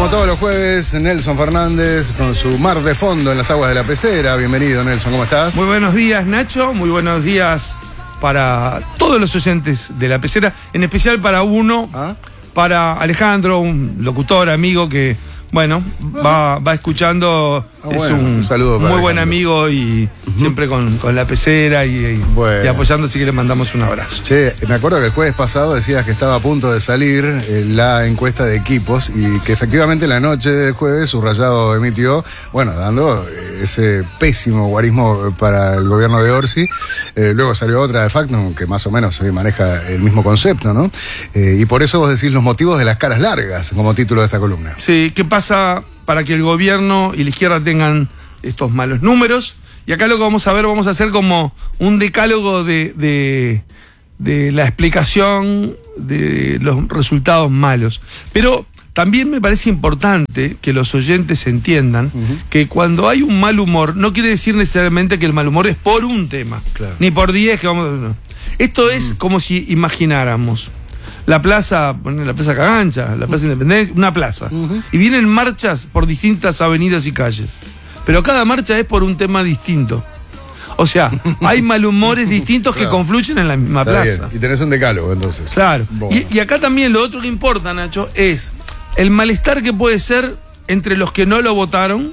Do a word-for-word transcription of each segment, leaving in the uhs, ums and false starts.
Como todos los jueves, Nelson Fernández con su mar de fondo en las aguas de la pecera. Bienvenido, Nelson, ¿cómo estás? Muy buenos días, Nacho. Muy buenos días para todos los oyentes de la pecera, en especial para uno, ¿Ah? para Alejandro, un locutor, amigo que, bueno, va, va escuchando. Ah, es bueno, un, un saludo para muy buen amigo y uh-huh. siempre con, con la pecera y, y, bueno. y apoyando, así que le mandamos un abrazo. Che, me acuerdo que el jueves pasado decías que estaba a punto de salir eh, la encuesta de equipos y que efectivamente la noche del jueves Subrayado emitió, bueno, dando ese pésimo guarismo para el gobierno de Orsi. Eh, luego salió otra de Factum que más o menos hoy maneja el mismo concepto, ¿no? Eh, y por eso vos decís los motivos de las caras largas como título de esta columna. Sí, ¿qué pasa para que el gobierno y la izquierda tengan estos malos números? Y acá lo que vamos a ver, vamos a hacer como un decálogo de, de, de la explicación de los resultados malos. Pero también me parece importante que los oyentes entiendan uh-huh. que cuando hay un mal humor, no quiere decir necesariamente que el mal humor es por un tema, claro. ni por diez que vamos a... No. Esto es uh-huh. como si imagináramos la plaza, la plaza Cagancha, la plaza uh-huh. Independencia, una plaza. Uh-huh. Y vienen marchas por distintas avenidas y calles. Pero cada marcha es por un tema distinto. O sea, hay malhumores distintos claro. que confluyen en la misma Está plaza. Bien. Y tenés un decálogo, entonces. Claro. Bueno. Y, y acá también lo otro que importa, Nacho, es el malestar que puede ser entre los que no lo votaron.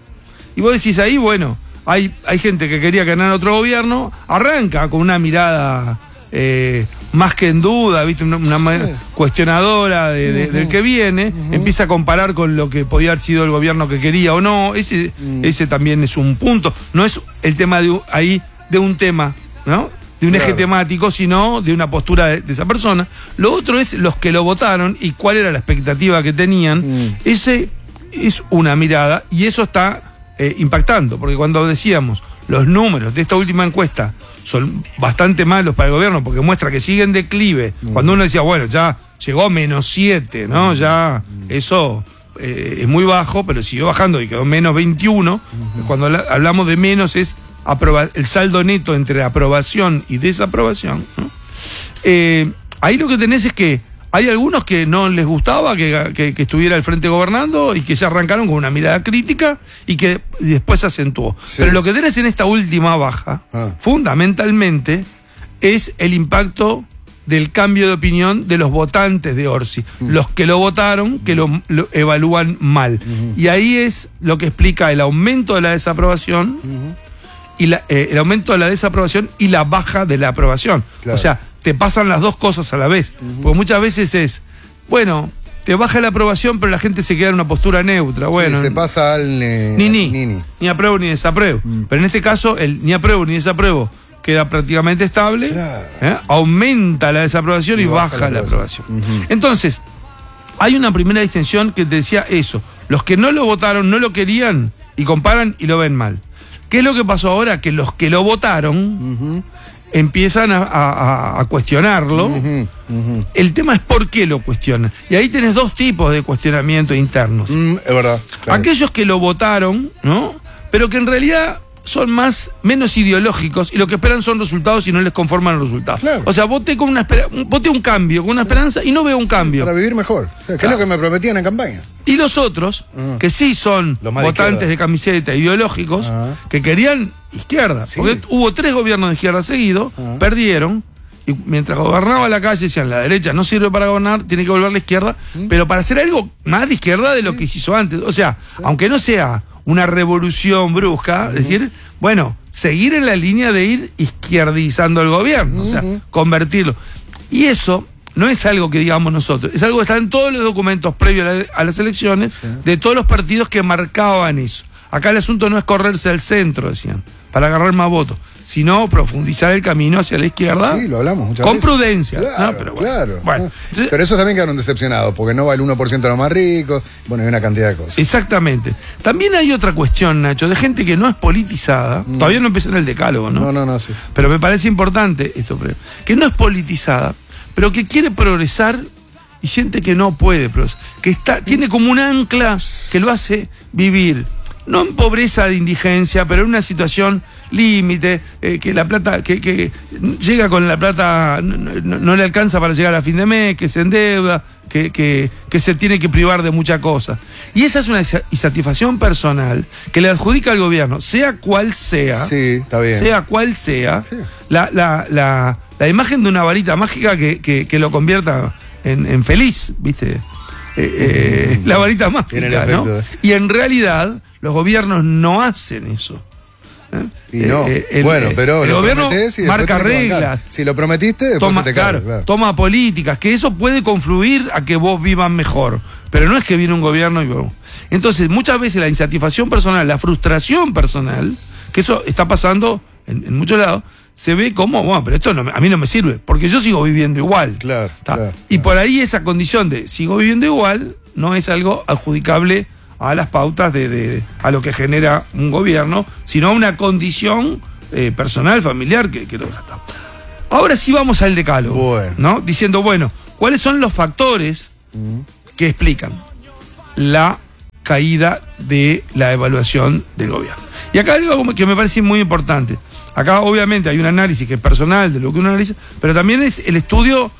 Y vos decís ahí, bueno, hay, hay gente que quería ganar otro gobierno, arranca con una mirada... Eh, más que en duda, ¿viste? Una, una sí. cuestionadora de, de, uh-huh. del que viene, uh-huh. empieza a comparar con lo que podía haber sido el gobierno que quería o no. Ese, uh-huh. ese también es un punto. No es el tema de ahí de un tema, ¿no? De un claro. eje temático, sino de una postura de, de esa persona. Lo otro es los que lo votaron y cuál era la expectativa que tenían. Uh-huh. Ese es una mirada y eso está eh, impactando, porque cuando decíamos los números de esta última encuesta son bastante malos para el gobierno porque muestra que sigue en declive. Mm. Cuando uno decía, bueno, ya llegó a menos siete, ¿no? Mm. Ya mm. eso eh, es muy bajo, pero siguió bajando y quedó menos veintiuno. Mm-hmm. Cuando la, hablamos de menos es aproba- el saldo neto entre aprobación y desaprobación, ¿no? Eh, ahí lo que tenés es que hay algunos que no les gustaba que, que, que estuviera el frente gobernando y que ya arrancaron con una mirada crítica y que después se acentuó. Sí. Pero lo que tenés en esta última baja, ah. fundamentalmente, es el impacto del cambio de opinión de los votantes de Orsi. Mm. Los que lo votaron, que lo, lo evalúan mal. Mm-hmm. Y ahí es lo que explica el aumento de la desaprobación, mm-hmm. y la, eh, el aumento de la desaprobación y la baja de la aprobación. Claro. O sea, te pasan las dos cosas a la vez. Uh-huh. Porque muchas veces es, bueno, te baja la aprobación, pero la gente se queda en una postura neutra. Bueno, sí, se pasa al eh, ni, ni, ni, ni. ni apruebo ni desapruebo. Mm. Pero en este caso, el ni apruebo ni desapruebo queda prácticamente estable, claro. ¿eh? Aumenta la desaprobación y, y baja, baja la aprobación. Uh-huh. Entonces, hay una primera distinción que te decía eso. Los que no lo votaron, no lo querían, y comparan y lo ven mal. ¿Qué es lo que pasó ahora? Que los que lo votaron... Uh-huh. empiezan a, a, a cuestionarlo. Uh-huh, uh-huh. El tema es por qué lo cuestionan. Y ahí tenés dos tipos de cuestionamientos internos. Mm, es verdad. Claro. Aquellos que lo votaron, ¿no? Pero que en realidad son más, menos ideológicos y lo que esperan son resultados y no les conforman los resultados. Claro. O sea, voté con una espera, voté un cambio, con una sí. esperanza y no veo un cambio. Para vivir mejor. O sea, ¿qué claro. es lo que me prometían en campaña? Y los otros, uh-huh. que sí son votantes de, de camiseta, ideológicos, uh-huh. que querían izquierda. Sí. Porque hubo tres gobiernos de izquierda seguidos, uh-huh. perdieron, y mientras gobernaba la calle decían, la derecha no sirve para gobernar, tiene que volver a la izquierda, uh-huh. pero para hacer algo más de izquierda de lo sí. que se hizo antes. O sea, sí. aunque no sea una revolución brusca, uh-huh. decir, bueno, seguir en la línea de ir izquierdizando el gobierno, uh-huh. o sea, convertirlo. Y eso... no es algo que digamos nosotros, es algo que está en todos los documentos previos a, la, a las elecciones, sí. de todos los partidos que marcaban eso. Acá el asunto no es correrse al centro, decían, para agarrar más votos, sino profundizar el camino hacia la izquierda. Sí, lo hablamos muchas con veces. Prudencia. Claro, ¿no? Pero bueno, claro. Bueno, ah. entonces, pero esos también quedaron decepcionados, porque no va el uno por ciento de los más ricos, bueno, hay una cantidad de cosas. Exactamente. También hay otra cuestión, Nacho, de gente que no es politizada, mm. todavía no empezó en el decálogo, ¿no? No, no, no, sí. Pero me parece importante esto, que no es politizada, pero que quiere progresar y siente que no puede progresar, que está, tiene como un ancla que lo hace vivir, no en pobreza de indigencia, pero en una situación límite, eh, que la plata, que, que llega con la plata, no, no, no le alcanza para llegar a fin de mes, que se endeuda, que, que, que se tiene que privar de muchas cosas. Y esa es una insatisfacción personal que le adjudica al gobierno, sea cual sea, sí, está bien. sea cual sea, sí. la, la, la, la imagen de una varita mágica que, que, que lo convierta en, en feliz, ¿viste? Eh, eh, la varita mágica, ¿no? Y en realidad los gobiernos no hacen eso. ¿Eh? Y no, eh, el, bueno, pero el gobierno marca reglas. Si lo prometiste, después toma, se te cae, claro, claro. toma políticas, que eso puede confluir a que vos vivas mejor. Pero no es que viene un gobierno y vos. Entonces, muchas veces la insatisfacción personal, la frustración personal, que eso está pasando en, en muchos lados, se ve como, bueno, pero esto no, a mí no me sirve, porque yo sigo viviendo igual. Claro, claro, y claro. por ahí esa condición de sigo viviendo igual no es algo adjudicable a las pautas de, de a lo que genera un gobierno, sino a una condición eh, personal, familiar que, que lo está. Ahora sí vamos al decálogo, bueno. ¿no? Diciendo, bueno, ¿cuáles son los factores uh-huh. que explican la caída de la evaluación del gobierno? Y acá hay algo que me parece muy importante. Acá obviamente hay un análisis que es personal de lo que uno analiza, pero también es el estudio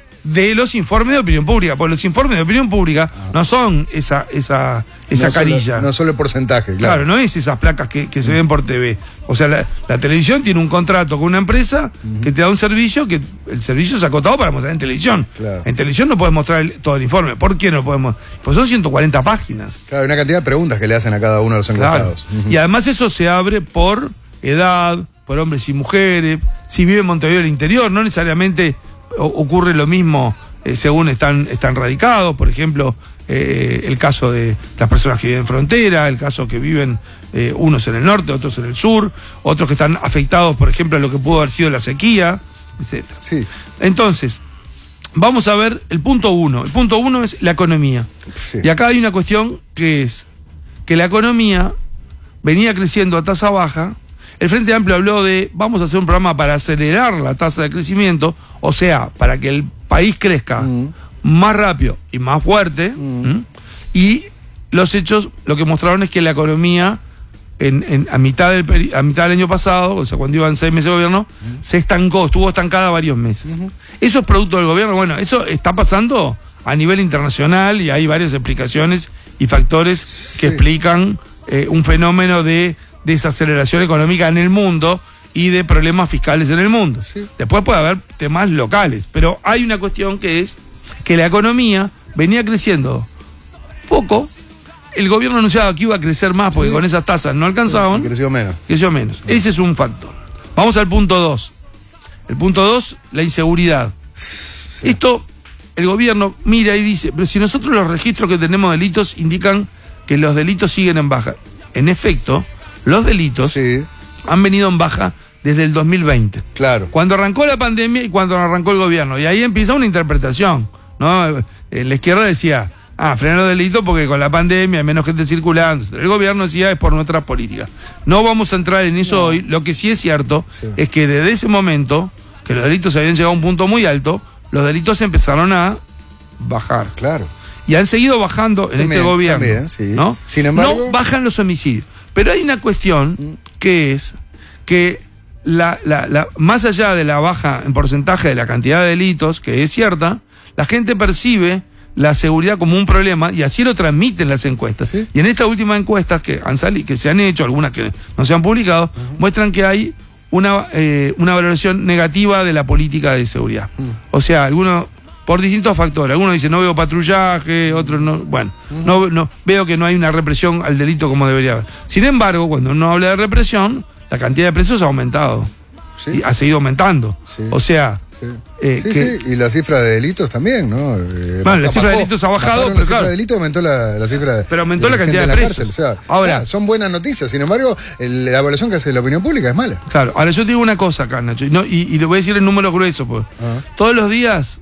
de los informes de opinión pública, porque los informes de opinión pública ah. no son esa esa esa no carilla. Solo, no solo el porcentaje, claro. Claro, no es esas placas que, que se ven por T V. O sea, la, la televisión tiene un contrato con una empresa uh-huh. que te da un servicio, que el servicio es acotado para mostrar en televisión. Claro. En televisión no puedes mostrar el, todo el informe. ¿Por qué no podemos? Pues son ciento cuarenta páginas. Claro, hay una cantidad de preguntas que le hacen a cada uno de los encuestados. Claro. Uh-huh. Y además eso se abre por edad, por hombres y mujeres, si vive en Montevideo del interior, no necesariamente ocurre lo mismo eh, según están, están radicados, por ejemplo, eh, el caso de las personas que viven en frontera, el caso que viven eh, unos en el norte, otros en el sur, otros que están afectados, por ejemplo, a lo que pudo haber sido la sequía, etcétera. Sí. Entonces, vamos a ver el punto uno. El punto uno es la economía. Sí. Y acá hay una cuestión que es que la economía venía creciendo a tasa baja. El Frente Amplio habló de, vamos a hacer un programa para acelerar la tasa de crecimiento, o sea, para que el país crezca mm. más rápido y más fuerte. Mm. Y los hechos, lo que mostraron es que la economía, en, en, a, mitad del, a mitad del año pasado, o sea, cuando iban seis meses de gobierno, mm. se estancó, estuvo estancada varios meses. Mm-hmm. ¿Eso es producto del gobierno? Bueno, eso está pasando a nivel internacional y hay varias explicaciones y factores sí. que explican eh, un fenómeno de desaceleración económica en el mundo y de problemas fiscales en el mundo. Sí. Después puede haber temas locales, pero hay una cuestión que es que la economía venía creciendo poco, el gobierno anunciaba que iba a crecer más porque sí. con esas tasas no alcanzaban. Sí, creció menos. Creció menos. Sí. Ese es un factor. Vamos al punto dos. El punto dos, la inseguridad. Sí. Esto, el gobierno mira y dice, pero si nosotros los registros que tenemos de delitos indican que los delitos siguen en baja. En efecto, los delitos sí. han venido en baja desde el dos mil veinte. Claro. Cuando arrancó la pandemia y cuando arrancó el gobierno. Y ahí empieza una interpretación, ¿no? La izquierda decía, ah, frenar los delitos porque con la pandemia hay menos gente circulando. El gobierno decía, es por nuestras políticas. No vamos a entrar en eso no. hoy. Lo que sí es cierto sí. es que desde ese momento, que los delitos habían llegado a un punto muy alto, los delitos empezaron a bajar. Claro. Y han seguido bajando en también, este gobierno. También, sí. ¿no? Sin embargo, no bajan los homicidios. Pero hay una cuestión que es que la, la, la, más allá de la baja en porcentaje de la cantidad de delitos, que es cierta, la gente percibe la seguridad como un problema y así lo transmiten las encuestas. ¿Sí? Y en estas últimas encuestas que han salido, que se han hecho, algunas que no se han publicado, uh-huh. muestran que hay una, eh, una valoración negativa de la política de seguridad. Uh-huh. O sea, algunos por distintos factores. Algunos dicen no veo patrullaje, otros no, bueno, uh-huh. no, no veo que no hay una represión al delito como debería haber. Sin embargo, cuando uno habla de represión, la cantidad de presos ha aumentado. ¿Sí? Y ha seguido aumentando. Sí. O sea, sí. Eh, sí, que, sí, y la cifra de delitos también, ¿no? Eh, bueno, la cifra de delitos ha bajado, pero la cifra claro. de delitos aumentó la, la cifra de Pero aumentó de la cantidad de presos. O sea, ahora, claro, son buenas noticias, sin embargo, el, la evaluación que hace la opinión pública es mala. Claro, ahora yo te digo una cosa acá, Nacho, y, no, y, y le voy a decir el número grueso, pues. Uh-huh. Todos los días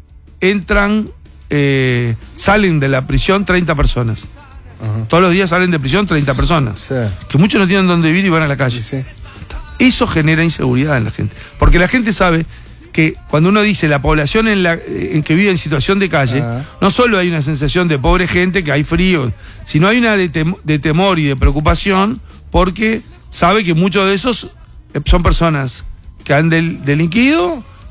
entran, eh, salen de la prisión treinta personas. Uh-huh. Todos los días salen de prisión treinta personas. Sí. Que muchos no tienen dónde vivir y van a la calle. Sí. Eso genera inseguridad en la gente. Porque la gente sabe que cuando uno dice la población en, la, en que vive en situación de calle, uh-huh. no solo hay una sensación de pobre gente, que hay frío, sino hay una de, tem- de temor y de preocupación porque sabe que muchos de esos son personas que han del- delinquido,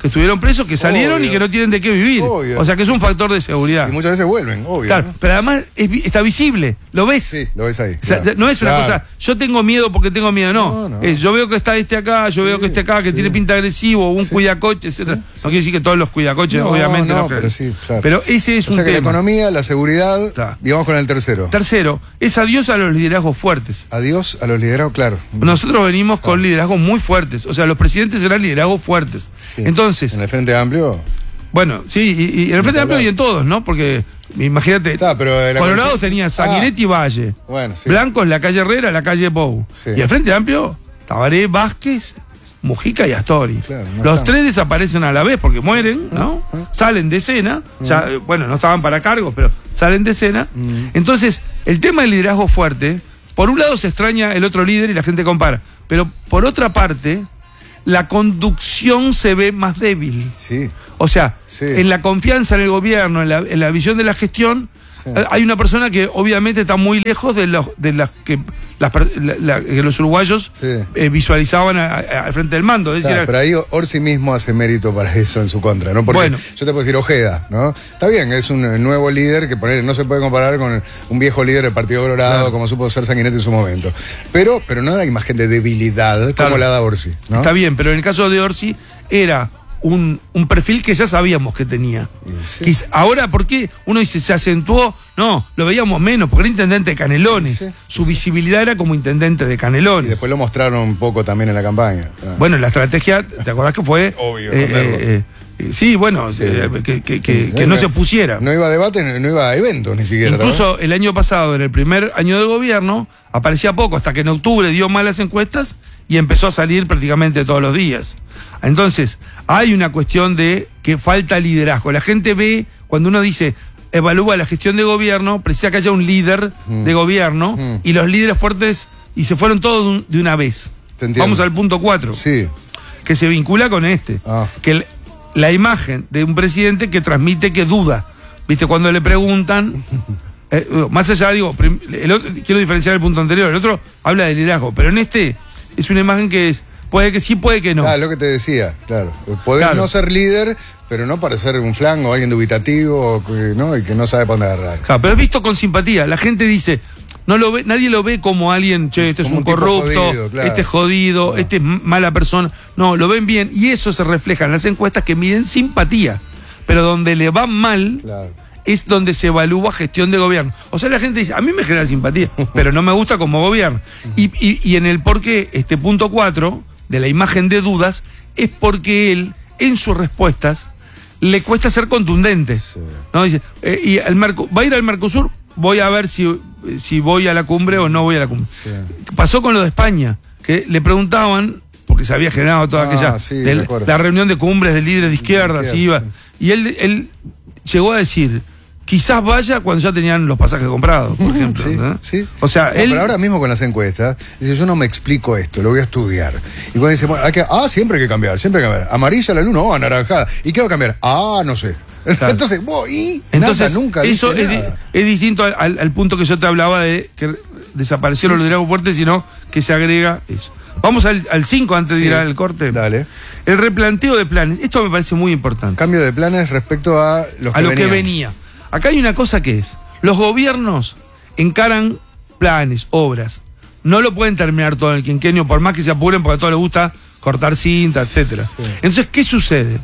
que estuvieron presos, que salieron Obvio. y que no tienen de qué vivir. Obvio. O sea que es un factor de seguridad. Y muchas veces vuelven, obvio. Claro, ¿no? pero además es vi- está visible, lo ves. Sí, lo ves ahí. O sea, claro. no es una Claro. cosa, yo tengo miedo porque tengo miedo, no. No, no. Es, yo veo que está este acá, yo Sí, veo que este acá, que sí. tiene pinta agresivo, un Sí. cuidacoche, etcétera. Sí, sí. No quiere decir que todos los cuidacoches, No, obviamente. no, no, pero sí, claro. Pero ese es O un sea que la tema. economía, la seguridad, Está. y vamos con el tercero. Tercero, es adiós a los liderazgos fuertes. Adiós a los liderazgos, claro. Nosotros venimos con liderazgos muy fuertes, o sea, los presidentes eran liderazgos fuertes. Sí. Entonces, En el Frente Amplio. bueno, sí, y, y en el Frente Amplio y en todos, ¿no? Porque, imagínate, Está, pero de la Colorado comisión- tenía Sanguinetti y Valle, Bueno, sí. Blancos, la calle Herrera, la calle Pou. Sí. Y el Frente Amplio, Tabaré, Vázquez, Mujica y Astori. Claro, no Los están. tres desaparecen a la vez porque mueren, ¿no? ah. Salen de escena, ya, eh, bueno, no estaban para cargos, pero salen de escena. Mm. Entonces, el tema del liderazgo fuerte, por un lado se extraña el otro líder y la gente compara, pero por otra parte, la conducción se ve más débil. Sí. O sea, Sí. en la confianza en el gobierno, en la, en la visión de la gestión, Sí. eh, hay una persona que obviamente está muy lejos de los de las que las per- la- la- que los uruguayos Sí. eh, visualizaban a- a- al frente del mando. Es Está, decir, pero ahí Orsi mismo hace mérito para eso en su contra, ¿no? Porque Bueno. yo te puedo decir Ojeda, ¿no? Está bien, es un eh, nuevo líder que poner, no se puede comparar con un viejo líder del Partido Colorado, Claro. como supo ser Sanguinetti en su momento. Pero, pero no da imagen de debilidad Claro. como la da Orsi, ¿no? está bien, pero en el caso de Orsi era un, un perfil que ya sabíamos que tenía. Sí. Quiz- Ahora, ¿por qué uno dice se acentuó? No, lo veíamos menos, porque era intendente de Canelones. Sí, sí, Su visibilidad era como intendente de Y Canelones. después lo mostraron un poco también en la campaña. Ah. Bueno, la estrategia, ¿te acordás que fue? Obvio, eh, esconderlo. eh, eh, sí, bueno, Sí. eh, que, que- que- Sí, que no se pusiera. No iba a debate, no iba a eventos ni siquiera. ¿no? Incluso el año pasado, en el primer año de gobierno, aparecía poco, hasta que en octubre dio malas encuestas y empezó a salir prácticamente todos los días. Entonces, hay una cuestión de que falta liderazgo. La gente ve, cuando uno dice, evalúa la gestión de gobierno, precisa que haya un líder Mm. de gobierno Mm. y los líderes fuertes, y se fueron todos de un- de una vez. Te entiendo. Vamos al punto cuatro. Sí. Que se vincula con este. Ah. Que el- la imagen de un presidente que transmite que duda. ¿Viste? Cuando le preguntan, eh, más allá, digo, prim- el otro- quiero diferenciar el punto anterior. El otro habla de liderazgo, pero en este es una imagen que es, puede que sí, puede que no. Ah, lo que te decía, claro. Poder Claro. no ser líder, pero no parecer un flan o alguien dubitativo, o que, ¿no? Y que no sabe para dónde agarrar. Claro, pero es visto con simpatía. La gente dice, no lo ve, nadie lo ve como alguien, che, este es Como un un tipo corrupto, jodido, claro. este es jodido, Claro. este es m- mala persona. No, lo ven bien y eso se refleja en las encuestas que miden simpatía. Pero donde le va mal Claro. es donde se evalúa gestión de gobierno. O sea, la gente dice, a mí me genera simpatía, pero no me gusta como gobierno. Y, y- y en el porqué, este punto cuatro, de la imagen de dudas, es porque él, en sus respuestas, le cuesta ser contundente. Sí. ¿No? Dice, eh, y el Merco- va a ir al Mercosur, voy a ver si, si voy a la cumbre o no voy a la cumbre. Sí. Pasó con lo de España, que le preguntaban, porque se había generado toda Ah, aquella sí, del- me acuerdo. la reunión de cumbres de líderes de izquierda, De si izquierda, iba. Y él, él llegó a decir, quizás vaya cuando ya tenían los pasajes comprados, por ejemplo. Sí, ¿no? sí. O sea, No, él. pero ahora mismo con las encuestas, dice, yo no me explico esto, lo voy a estudiar. Y cuando dice, bueno, hay que, ah, siempre hay que cambiar, siempre hay que cambiar. Amarilla la luna, oh, anaranjada. ¿Y qué va a cambiar? Ah, no sé. Claro. Entonces, vos, y Entonces, nada, nunca eso dice es, di- nada. es distinto al, al- al punto que yo te hablaba de que desaparecieron los liderazgos fuertes, sino que se agrega eso. Vamos al cinco antes de Sí, ir al corte. Dale. El replanteo de planes. Esto me parece muy importante. Cambio de planes respecto a los a que lo que venían. venía. Acá hay una cosa que es, los gobiernos encaran planes, obras, no lo pueden terminar todo en el quinquenio, por más que se apuren, porque a todos les gusta cortar cinta, etcétera. Sí. Entonces, ¿qué sucede?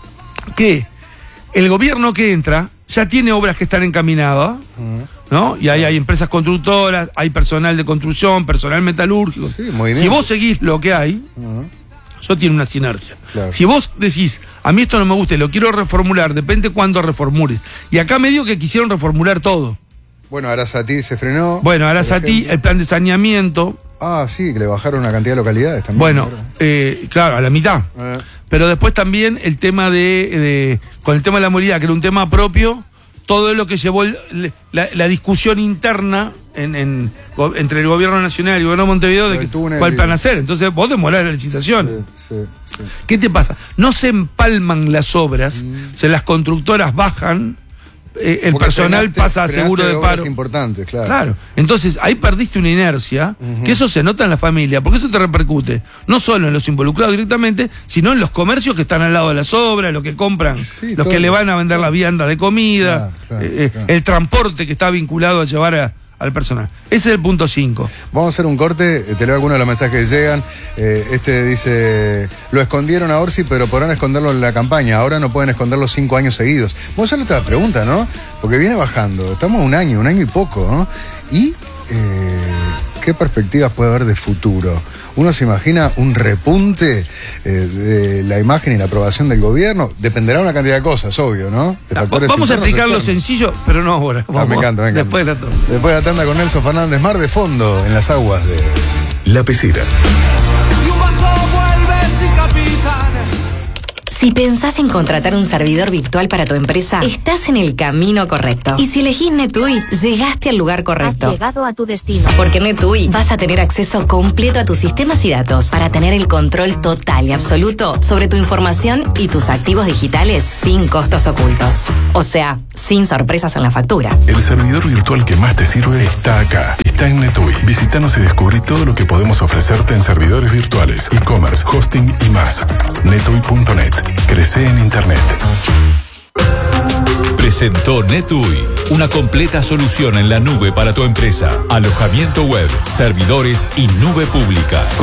Que el gobierno que entra ya tiene obras que están encaminadas, Ujú. ¿no? Y ahí hay empresas constructoras, hay personal de construcción, personal metalúrgico. Sí, movimiento. Si vos seguís lo que hay, Ujú. eso tiene una sinergia. Claro. Si vos decís, a mí esto no me gusta y lo quiero reformular, depende cuándo reformules. Y acá medio que quisieron reformular todo. Bueno, Arasati se frenó. Bueno, ahora por Sati, ejemplo. el plan de saneamiento, Ah, sí, que le bajaron una cantidad de localidades también. bueno, ¿verdad? eh, claro, a la mitad. Eh, Pero después también el tema de, de- con el tema de la movilidad, que era un tema propio, todo lo que llevó el- la, la discusión interna en, en- go- entre el gobierno nacional y el gobierno de Montevideo de Del que- túnel cuál y- plan hacer. Entonces vos demorás la licitación. sí, sí, sí. ¿Qué te pasa? No se empalman las obras, Mm. o sea, las constructoras bajan eh, el Porque personal frenaste- pasa a frenaste seguro de obras paro. importantes, claro. Claro. Entonces, ahí perdiste una inercia, Ujú. que eso se nota en la familia, porque eso te repercute no solo en los involucrados directamente, sino en los comercios que están al lado de las obras, los que compran, Sí, los todo. que le van a vender las viandas de comida, Claro, claro, eh, eh, claro. el transporte que está vinculado a llevar a- al personal. Ese es el punto cinco. Vamos a hacer un corte, eh, te leo algunos de los mensajes que llegan. Eh, este dice, lo escondieron a Orsi, pero podrán esconderlo en la campaña. Ahora no pueden esconderlo cinco años seguidos. Vamos a hacer otra pregunta, ¿no? Porque viene bajando. Estamos un año, un año y poco, ¿no? Y, eh, ¿qué perspectivas puede haber de futuro? Uno se imagina un repunte eh, de la imagen y la aprobación del gobierno. Dependerá de una cantidad de cosas, obvio, ¿no? De factores Vamos a internos, explicarlo externos. sencillo, pero no ahora. Ah, Vamos, me encanta, me encanta. Después de la toma. Después de la tanda con Nelson Fernández, Mar de Fondo, en las aguas de La Pecera. Y un vaso vuelve sin capitán. Si pensás en contratar un servidor virtual para tu empresa, estás en el camino correcto. Y si elegís NetUI, llegaste al lugar Has correcto. llegado a tu destino. Porque en NetUI vas a tener acceso completo a tus sistemas y datos para tener el control total y absoluto sobre tu información y tus activos digitales sin costos ocultos. O sea, sin sorpresas en la factura. El servidor virtual que más te sirve está acá. Está en NetUI. Visítanos y descubrí todo lo que podemos ofrecerte en servidores virtuales, e-commerce, hosting y más. netui punto net. Crece en Internet. Presentó NetUI, una completa solución en la nube para tu empresa. Alojamiento web, servidores y nube pública.